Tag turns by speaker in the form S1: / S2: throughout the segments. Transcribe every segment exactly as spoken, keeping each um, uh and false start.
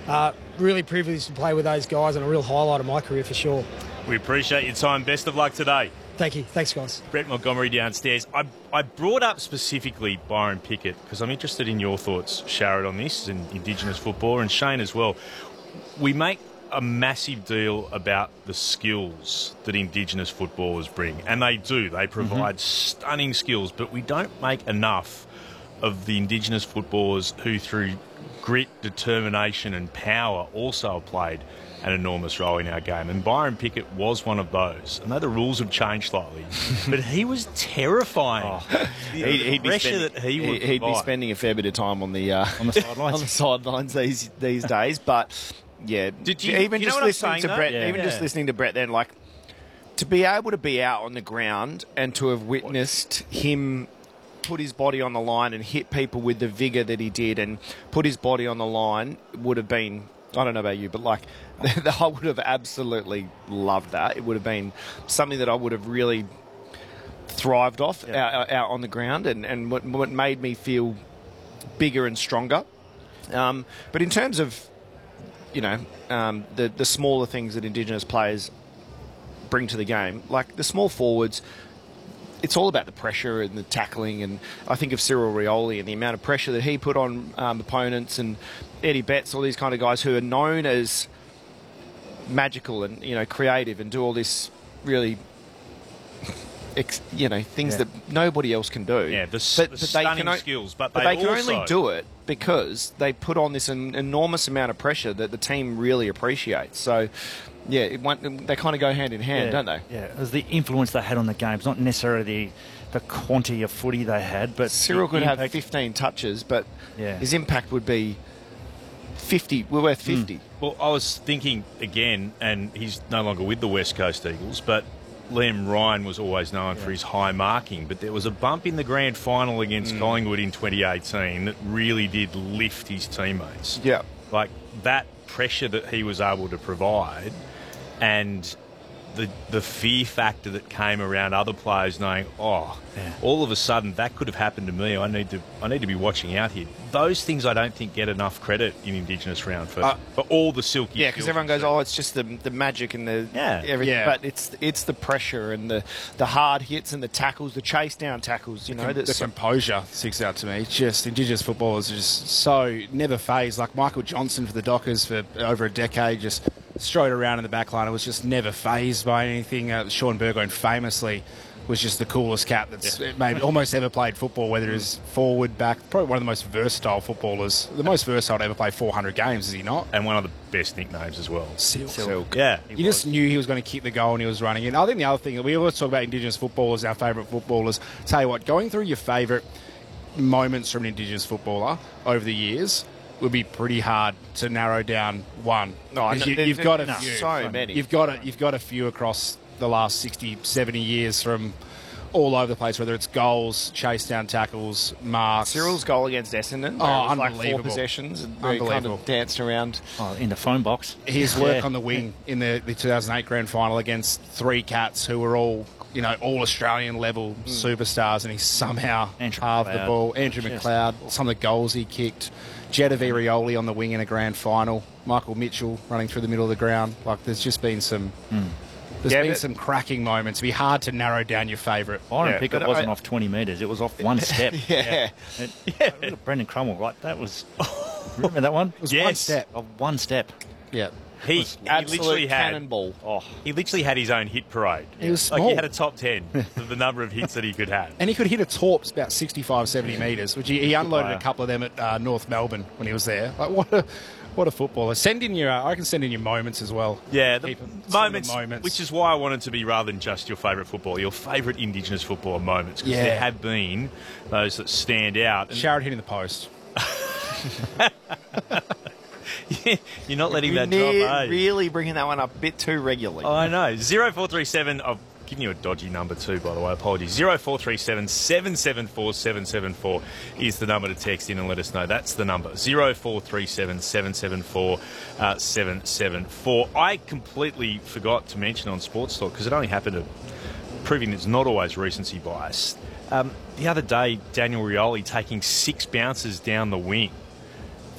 S1: uh, really privileged to play with those guys and a real highlight of my career for sure.
S2: We appreciate your time. Best of luck today.
S1: Thank you. Thanks, guys.
S2: Brett Montgomery downstairs. I, I brought up specifically Byron Pickett because I'm interested in your thoughts, Sharad, on this, and Indigenous football, and Shane as well. We make a massive deal about the skills that Indigenous footballers bring, and they do. They provide mm-hmm. stunning skills, but we don't make enough of the Indigenous footballers who, through grit, determination and power, also have played an enormous role in our game. And Byron Pickett was one of those. I know the rules have changed slightly, but he was terrifying. Oh, the
S3: he'd, he'd
S2: pressure
S3: be spending,
S2: that he would
S3: He'd
S2: provide.
S3: be spending a fair bit of time on the uh,
S4: on the sidelines,
S3: on the sidelines these these days. But yeah,
S2: Did you,
S3: even
S2: you
S3: just
S2: know
S3: listening to
S2: saying,
S3: Brett,
S2: yeah.
S3: even
S2: yeah.
S3: just listening to Brett, then like to be able to be out on the ground and to have witnessed him put his body on the line and hit people with the vigour that he did, and put his body on the line would have been. I don't know about you, but like I would have absolutely loved that. It would have been something that I would have really thrived off yeah. out, out on the ground, and, and what, what made me feel bigger and stronger. Um, but in terms of, you know, um, the, the smaller things that Indigenous players bring to the game, like the small forwards, it's all about the pressure and the tackling. And I think of Cyril Rioli and the amount of pressure that he put on um, opponents, and Eddie Betts, all these kind of guys who are known as magical and, you know, creative and do all this really, ex, you know, things
S2: yeah.
S3: that nobody else can do.
S2: Yeah, the,
S3: but,
S2: the
S3: but
S2: stunning
S3: they can,
S2: skills, but,
S3: but
S2: they,
S3: they can
S2: also...
S3: only do it because they put on this an enormous amount of pressure that the team really appreciates. So, yeah, it won't, they kind of go hand in hand,
S4: yeah,
S3: don't they?
S4: Yeah, it was the influence they had on the games, not necessarily the, the quantity of footy they had. But
S3: Cyril could
S4: impact.
S3: have fifteen touches, but
S4: yeah.
S3: his impact would be fifty. We're worth fifty.
S2: Mm. Well, I was thinking again, and he's no longer with the West Coast Eagles, but Liam Ryan was always known yeah. for his high marking, but there was a bump in the grand final against mm. Collingwood in twenty eighteen that really did lift his teammates.
S3: Yeah.
S2: Like that pressure that he was able to provide, and the the fear factor that came around other players knowing, oh, yeah. all of a sudden that could have happened to me. I need to I need to be watching out here. Those things I don't think get enough credit in Indigenous round for, uh, for all the silky.
S3: Yeah, because everyone goes, oh, it's just the the magic and the
S2: yeah.
S3: everything.
S2: Yeah.
S3: But it's it's the pressure and the, the hard hits and the tackles, the chase down tackles. You know,
S5: the,
S3: that's
S5: the composure sticks out to me. It's just Indigenous footballers are just so never phased. Like Michael Johnson for the Dockers for over a decade, just strode around in the back line. It was just never phased by anything. Uh, Sean Burgoyne famously was just the coolest cat that's yeah. maybe almost ever played football, whether it's forward, back, probably one of the most versatile footballers, the most versatile to ever play four hundred games, is he not?
S2: And one of the best nicknames as well.
S5: Silk.
S2: Silk. Yeah.
S5: You just knew he was going to kick the goal and he was running in. I think the other thing, we always talk about Indigenous footballers, our favourite footballers. Tell you what, going through your favourite moments from an Indigenous footballer over the years would be pretty hard to narrow down one.
S3: No,
S5: you,
S3: there,
S5: you've got a
S3: no,
S5: few.
S3: So many.
S5: You've got a, you've got a few across the last sixty, seventy years from all over the place, whether it's goals, chase down tackles, marks.
S3: Cyril's goal against Essendon.
S5: Oh,
S3: it was
S5: unbelievable.
S3: Like four possessions. And
S5: Unbelievable.
S3: Kind of danced around.
S4: Oh, in the phone box.
S5: His work yeah. on the wing in the, the two thousand eight grand final against three Cats who were all, you know, all Australian level mm. superstars, and he somehow
S4: Andrew
S5: halved
S4: McLeod.
S5: the ball. Andrew
S4: Just.
S5: McLeod, some of the goals he kicked. Jetta Rioli on the wing in a grand final. Michael Mitchell running through the middle of the ground. Like, there's just been some... Mm. There's yeah, been some cracking moments. It'd be hard to narrow down your favourite.
S4: Byron
S5: yeah,
S4: Pickett wasn't I, off twenty metres. It was off one step.
S3: yeah.
S4: yeah. yeah. yeah. Brendan Cromwell, like, that was... Remember that one?
S5: It was
S2: yes.
S5: one step.
S4: Of one step.
S5: Yeah.
S2: He, he literally had
S3: cannonball.
S2: Oh, he literally had his own hit parade.
S5: He was small.
S2: Like he had a top ten of the number of hits that he could have.
S5: And he could hit a torps about sixty-five, seventy metres, which he, he unloaded
S4: Wow.
S5: a couple of them at uh, North Melbourne when he was there. Like, what a what a footballer! Send in your, uh, I can send in your moments as well.
S2: Yeah, the moments,
S5: the moments,
S2: which is why I wanted to be rather than just your favourite footballer, your favourite Indigenous footballer moments, because
S5: yeah.
S2: there have been those that stand out. And
S5: Sharad hitting the post.
S2: You're not letting
S3: You're
S2: that drop, eh?
S3: Really bringing that one up a bit too regularly.
S2: I know. zero four three seven, I've given you a dodgy number too, by the way. Apologies. zero four three seven, seven seven four, seven seven four is the number to text in and let us know. That's the number. zero four three seven, seven seven four, seven seven four. I completely forgot to mention on Sports Talk, because it only happened to proving it's not always recency bias. Um, the other day, Daniel Rioli taking six bounces down the wing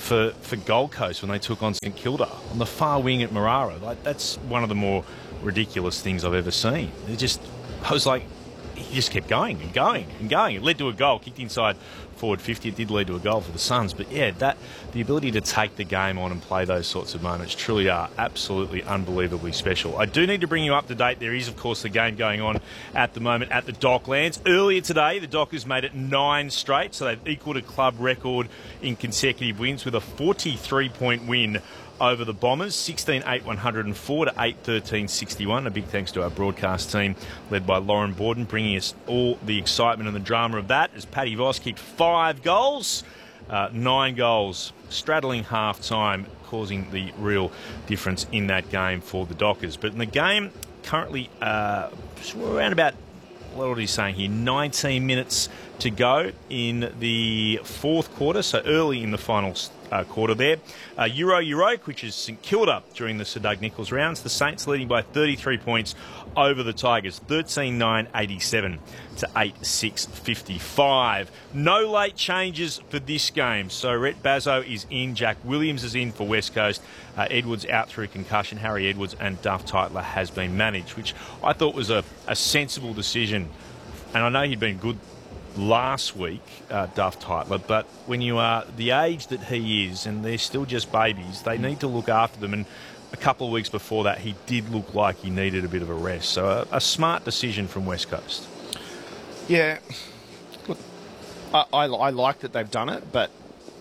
S2: for, for Gold Coast when they took on St Kilda on the far wing at Marara. Like, that's one of the more ridiculous things I've ever seen. It just, I was like, he just kept going and going and going. It led to a goal, kicked inside forward fifty. It did lead to a goal for the Suns. But yeah, that the ability to take the game on and play those sorts of moments truly are absolutely unbelievably special. I do need to bring you up to date. There is, of course, the game going on at the moment at the Docklands. Earlier today, the Dockers made it nine straight, so they've equalled a club record in consecutive wins with a forty-three point win over the Bombers, sixteen eight one oh four to eight thirteen sixty-one. A big thanks to our broadcast team led by Lauren Borden, bringing us all the excitement and the drama of that as Paddy Voss kicked five goals, uh, nine goals, straddling half-time, causing the real difference in that game for the Dockers. But in the game, currently uh, we're around about, what are he saying here, nineteen minutes to go in the fourth quarter, so early in the final uh, quarter there. Uh, Euro Euroke, which is St Kilda during the Sir Doug Nicholls rounds. The Saints leading by thirty-three points over the Tigers, thirteen nine eighty-seven to eight six fifty-five. No late changes for this game. So Rhett Bazzo is in, Jack Williams is in for West Coast, uh, Edwards out through concussion, Harry Edwards and Duff Tytler has been managed, which I thought was a, a sensible decision. And I know he'd been good last week, uh, Duff Tytler, but when you are the age that he is and they're still just babies, they need to look after them. And a couple of weeks before that, he did look like he needed a bit of a rest. So a, a smart decision from West Coast.
S3: Yeah. Look, I, I, I like that they've done it, but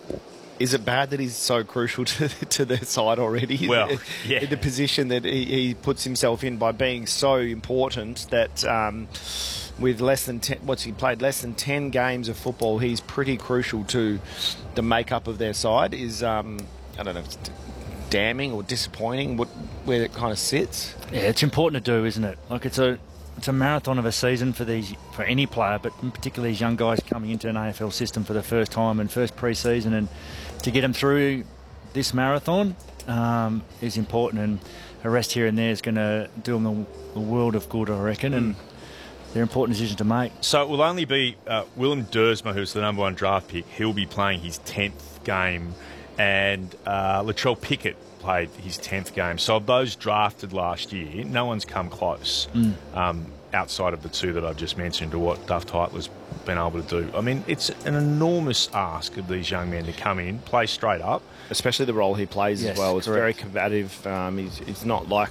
S3: is it bad that he's so crucial to, to their side already?
S2: Well, yeah.
S3: In the position that he, he puts himself in by being so important that... Um, with less than ten, what's he played less than ten games of football, he's pretty crucial to the makeup of their side. Is um, I don't know if it's damning or disappointing, what where it kind of sits.
S4: Yeah, it's important to do, isn't it? Like it's a it's a marathon of a season for these for any player, but particularly these young guys coming into an A F L system for the first time and first pre-season, and to get them through this marathon um, is important. And a rest here and there is going to do them a, a world of good, I reckon. And they're important decisions to make.
S2: So it will only be uh, Willem Dersma, who's the number one draft pick. He'll be playing his tenth game, and uh, Latrell Pickett played his tenth game. So of those drafted last year, no one's come close mm. um, outside of the two that I've just mentioned to what Duff Tytler's been able to do. I mean, it's an enormous ask of these young men to come in, play straight up.
S3: Especially the role he plays
S4: yes,
S3: as well. It's
S4: correct.
S3: very combative. Um, he's, he's not like...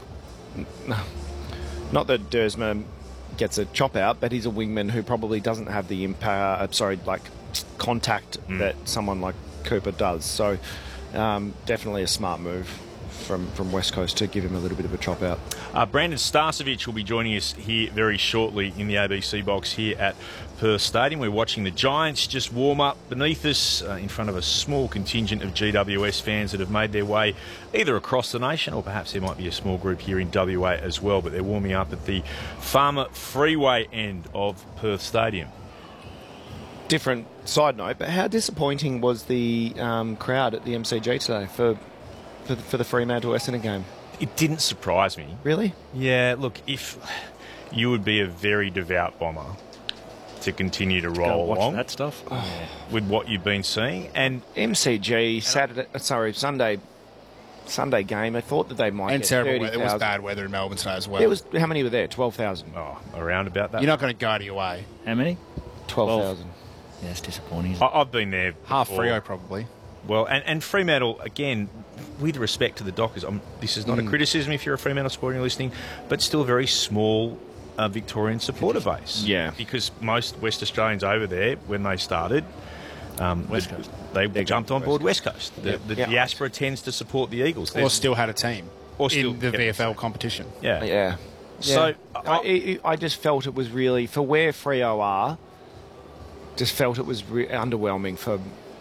S3: Not that Dersma gets a chop out, but he's a wingman who probably doesn't have the impact, uh, sorry, like contact mm. that someone like Cooper does. So um, definitely a smart move from, from West Coast to give him a little bit of a chop out.
S2: Uh, Brandon Starcevic will be joining us here very shortly in the A B C box here at Perth Stadium. We're watching the Giants just warm up beneath us uh, in front of a small contingent of G W S fans that have made their way either across the nation or perhaps there might be a small group here in W A as well, but they're warming up at the Farmer Freeway end of Perth Stadium.
S3: Different side note, but how disappointing was the um, crowd at the M C G today for for the, for the Fremantle-Essendon game?
S2: It didn't surprise me.
S3: Really?
S2: Yeah, look, if you would be a very devout Bomber to continue to roll
S4: watch
S2: along
S4: that stuff
S2: oh. with what you've been seeing. And
S3: M C G, Saturday, uh, sorry, Sunday Sunday game, I thought that they might
S5: And
S3: get
S5: terrible
S3: thirty
S5: weather. It was
S3: thousand.
S5: bad weather in Melbourne today as well.
S3: There was, how many were there? twelve thousand.
S2: oh, around about that.
S5: You're not going to go out of your way.
S4: How many?
S3: twelve thousand.
S4: Yeah, it's disappointing, isn't it?
S2: I, I've been there
S5: Half
S2: before.
S5: Freo probably.
S2: Well, and, and Fremantle, again, with respect to the Dockers, I'm, this is not
S3: Mm.
S2: a criticism if you're a Fremantle supporter and you're listening, but still a very small uh, Victorian supporter base.
S3: Yeah.
S2: Because most West Australians over there, when they started, um,
S4: West
S2: the-
S4: Coast.
S2: they
S3: They're
S2: jumped
S3: going
S2: on board
S3: West
S2: West Coast. The,
S3: Yep.
S2: the
S3: Yep.
S2: diaspora tends to support the Eagles.
S5: Or
S2: There's-
S5: still had a team
S2: Or still-
S5: in the
S2: yep.
S5: V F L competition.
S2: yeah.
S3: Yeah.
S2: So,
S3: Yeah. I, I, I just felt it was really, for where Freo are, just felt it was re- underwhelming for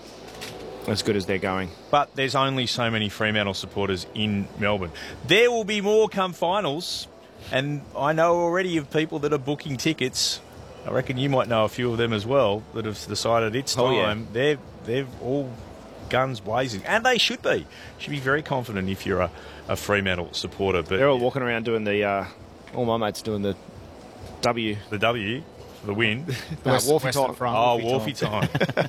S3: as good as they're going.
S2: But there's only so many Fremantle supporters in Melbourne. There will be more come finals, and I know already of people that are booking tickets. I reckon you might know a few of them as well that have decided it's time.
S3: Oh, yeah.
S2: They're they're all guns blazing, and they should be. Should be very confident if you're a, a Fremantle supporter. But
S3: They're all walking around doing the, uh, all my mates doing the W.
S2: the W, the win.
S3: No,
S5: West-
S3: Wharfie
S5: Western
S3: time.
S5: Front.
S2: Oh,
S5: Wharfie
S2: Wharfie time.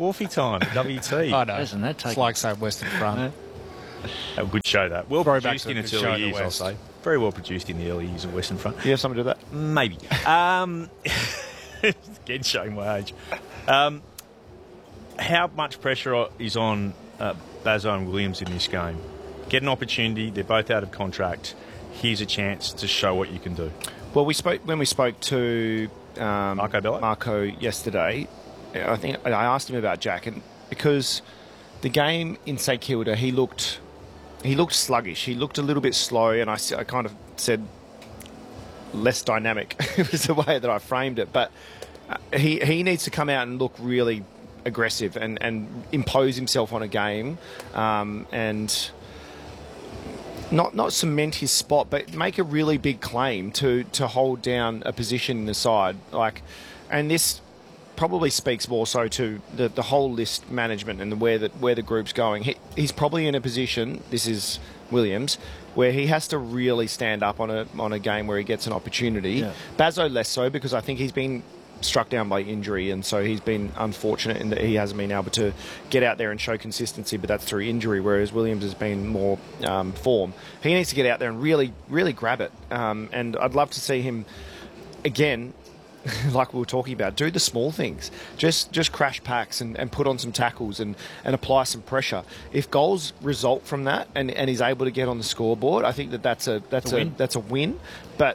S2: Wharfie time, W T.
S5: I know.
S4: Doesn't that
S5: It's
S4: take-
S5: like saying Western Front.
S2: A good show, that. Well
S5: Throwback
S2: produced
S5: to a
S2: in
S5: good
S2: its
S5: show
S2: early
S5: in the
S2: years, I'll
S5: West.
S2: say. Very well produced in the early years of Western Front.
S3: You have something to do with that?
S2: Maybe. Um, again, showing my age. Um, how much pressure is on uh, Bazzo and Williams in this game? Get an opportunity. They're both out of contract. Here's a chance to show what you can do.
S3: Well, we spoke when we spoke to um,
S2: Marco Bello?
S3: Marco yesterday. I think I asked him about Jack, and because the game in St Kilda, he looked he looked sluggish. He looked a little bit slow, and I, s- I kind of said less dynamic was the way that I framed it. But uh, he he needs to come out and look really aggressive and, and impose himself on a game, um, and. Not not cement his spot, but make a really big claim to, to hold down a position in the side. Like, and this probably speaks more so to the, the whole list management and the, where the where the group's going. He, he's probably in a position. This is Williams, where he has to really stand up on a on a game where he gets an opportunity.
S4: Yeah.
S3: Bazzo less so, because I think he's been struck down by injury, and so he's been unfortunate in that he hasn't been able to get out there and show consistency, but that's through injury, whereas Williams has been more um, form. He needs to get out there and really, really grab it. Um, and I'd love to see him, again, like we were talking about, do the small things. Just just crash packs and, and put on some tackles and, and apply some pressure. If goals result from that and, and he's able to get on the scoreboard, I think that that's a, that's
S4: A
S3: a,
S4: win.
S3: that's a win. But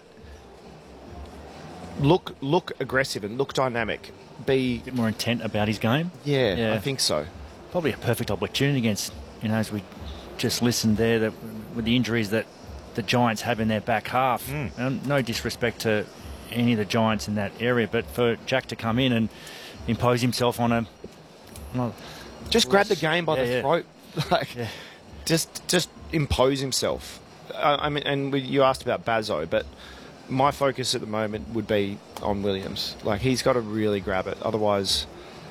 S3: Look, look aggressive and look dynamic. Be
S4: A bit more intent about his game.
S3: yeah,
S4: Yeah.
S3: I think so.
S4: Probably a perfect opportunity against, you know, as we just listened there, that with the injuries that the Giants have in their back half. Um, no disrespect to any of the Giants in that area, but for Jack to come in and impose himself on a... on a
S3: Just grab the game by
S4: Yeah,
S3: the
S4: yeah.
S3: throat, like
S4: Yeah.
S3: just just impose himself. I, I mean, and we, you asked about Bazzo, but my focus at the moment would be on Williams. Like, he's got to really grab it, otherwise,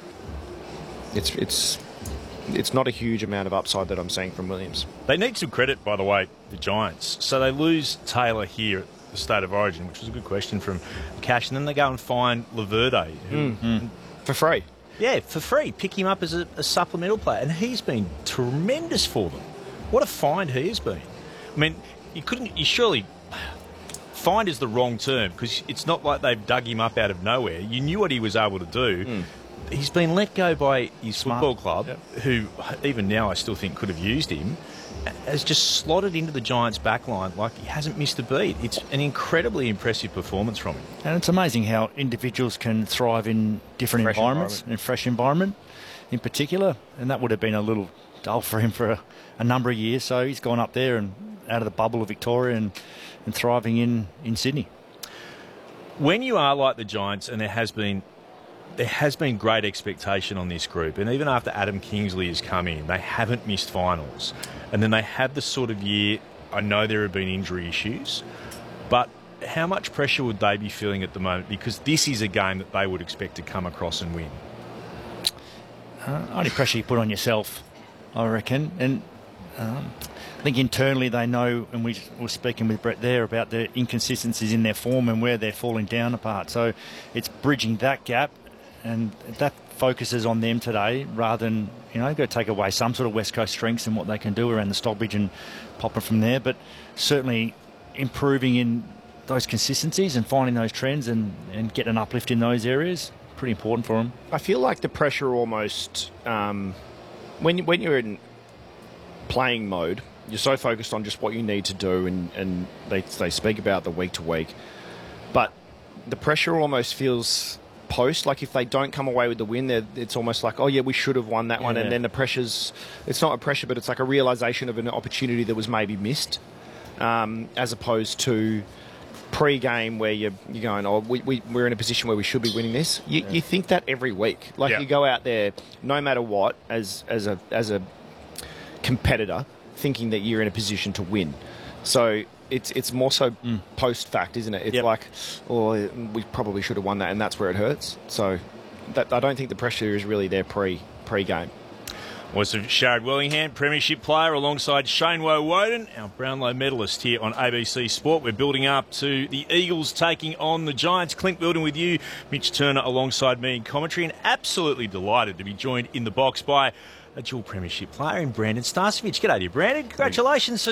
S3: it's it's it's not a huge amount of upside that I'm seeing from Williams.
S2: They need some credit, by the way, the Giants. So they lose Taylor here at the State of Origin, which was a good question from Cash, and then they go and find Laverde, who,
S3: For free.
S2: yeah, for free, pick him up as a, a supplemental player, and he's been tremendous for them. What a find he has been. I mean, you couldn't, you surely, find is the wrong term, because it's not like they've dug him up out of nowhere. You knew what he was able to do. He's been let go by his
S4: Smart.
S2: football club, who even now I still think could have used him, has just slotted into the Giants' backline like he hasn't missed a beat. It's an incredibly impressive performance from him.
S4: And it's amazing how individuals can thrive in different
S3: Fresh
S4: environments,
S3: environment.
S4: in fresh environment in particular. And that would have been a little dull for him for a, a number of years. So he's gone up there and out of the bubble of Victoria and, and thriving in, in Sydney.
S2: When you are like the Giants, and there has been there has been great expectation on this group, and even after Adam Kingsley has come in, they haven't missed finals. And then they had the sort of year, I know there have been injury issues, but how much pressure would they be feeling at the moment? Because this is a game that they would expect to come across and win.
S4: Uh, only pressure you put on yourself, I reckon. And um, I think internally they know, and we were speaking with Brett there about the inconsistencies in their form and where they're falling down apart. So it's bridging that gap, and that focuses on them today rather than, you know, go take away some sort of West Coast strengths and what they can do around the Stockbridge and pop it from there. But certainly improving in those consistencies and finding those trends and, and getting an uplift in those areas, pretty important for them.
S3: I feel like the pressure almost, um, when, when you're in playing mode, you're so focused on just what you need to do, and, and they, they speak about the week to week. But the pressure almost feels post, like if they don't come away with the win, they're- it's almost like, oh yeah, we should have won that one.
S4: Yeah.
S3: And then the pressure's, it's not a pressure, but it's like a realisation of an opportunity that was maybe missed, um, as opposed to pre-game where you're, you're going, oh, we, we, we're in a position where we should be winning this. You, you think that every week. Like,
S2: Yeah.
S3: you go out there, no matter what, as as a as a competitor, thinking that you're in a position to win. So it's it's more so post-fact, isn't it? It's
S4: Yep.
S3: like, oh, we probably should have won that, and that's where it hurts. So that, I don't think the pressure is really there pre, pre-game.
S2: Was of Sharad Wellingham, Premiership player, alongside Shane Woewodin, our Brownlow medalist here on A B C Sport. We're building up to the Eagles taking on the Giants. Clint building with you, Mitch Turner alongside me in commentary, and absolutely delighted to be joined in the box by a dual Premiership player in Brandon Starcevich. G'day to you, Brandon. Congratulations.